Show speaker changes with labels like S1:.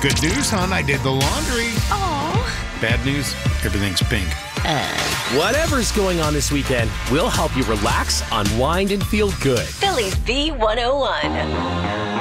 S1: Good news, hon. I did the laundry.
S2: Oh.
S1: Bad news, everything's pink.
S3: Whatever's going on this weekend, we'll help you relax, unwind, and feel good.
S4: Phillies B101.